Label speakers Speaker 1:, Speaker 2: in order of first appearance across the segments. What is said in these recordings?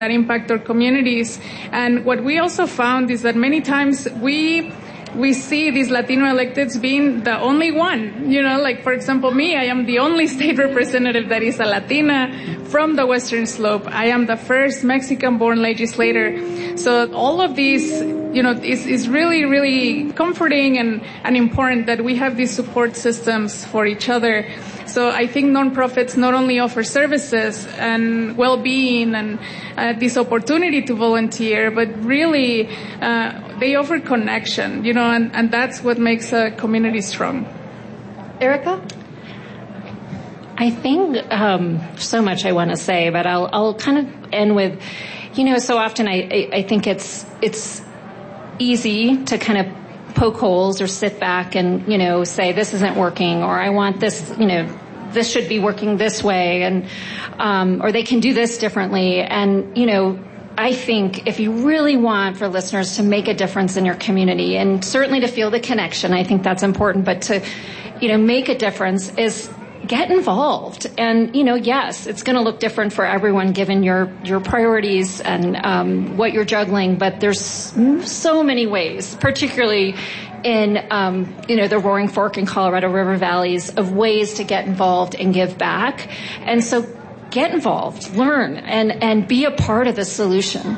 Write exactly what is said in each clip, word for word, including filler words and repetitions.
Speaker 1: that impact our communities. And what we also found is that many times we we see these Latino electeds being the only one. You know, like, for example, me, I am the only state representative that is a Latina from the Western Slope. I am the first Mexican-born legislator. So all of these, you know, is, is really, really comforting and, and important that we have these support systems for each other. So I think nonprofits not only offer services and well-being and uh, this opportunity to volunteer, but really uh, they offer connection, you know, and, and that's what makes a community strong.
Speaker 2: Erica?
Speaker 3: I think um, so much I want to say, but I'll, I'll kind of end with, you know, so often I, I, I think it's it's easy to kind of poke holes or sit back and, you know, say this isn't working, or I want this, you know, this should be working this way, and um, or they can do this differently. And, you know, I think if you really want for listeners to make a difference in your community, and certainly to feel the connection, I think that's important, but to, you know, make a difference is get involved. And, you know, yes, it's going to look different for everyone given your, your priorities and um, what you're juggling, but there's so many ways, particularly in, um, you know, the Roaring Fork and Colorado River Valleys, of ways to get involved and give back. And so get involved, learn, and, and be a part of the solution.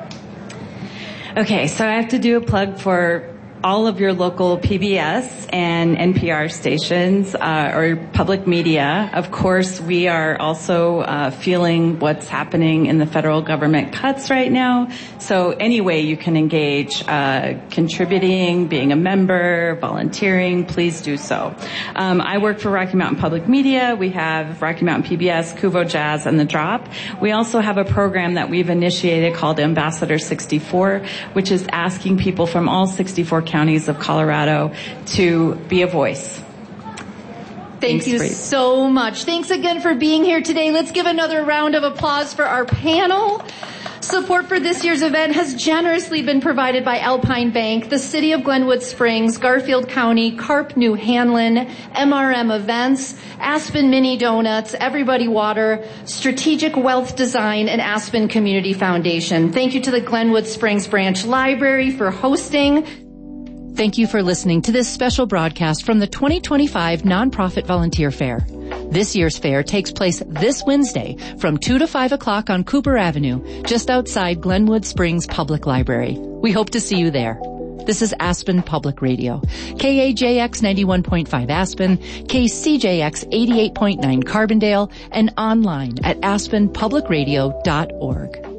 Speaker 4: Okay, so I have to do a plug for all of your local P B S and N P R stations uh, or public media. Of course, we are also uh, feeling what's happening in the federal government cuts right now. So any way you can engage, uh, contributing, being a member, volunteering, please do so. Um, I work for Rocky Mountain Public Media. We have Rocky Mountain P B S, Kuvo Jazz, and The Drop. We also have a program that we've initiated called Ambassador sixty-four, which is asking people from all sixty-four counties of Colorado to be a voice.
Speaker 2: Thank
Speaker 4: Thanks,
Speaker 2: you
Speaker 4: Bree.
Speaker 2: so much. Thanks again for being here today. Let's give another round of applause for our panel. Support for this year's event has generously been provided by Alpine Bank, the City of Glenwood Springs, Garfield County, Carp New Hanlon, M R M Events, Aspen Mini Donuts, Everybody Water, Strategic Wealth Design, and Aspen Community Foundation. Thank you to the Glenwood Springs Branch Library for hosting.
Speaker 5: Thank you for listening to this special broadcast from the twenty twenty-five Nonprofit Volunteer Fair. This year's fair takes place this Wednesday from two to five o'clock on Cooper Avenue, just outside Glenwood Springs Public Library. We hope to see you there. This is Aspen Public Radio, K A J X ninety-one point five Aspen, K C J X eighty-eight point nine Carbondale, and online at aspen public radio dot org.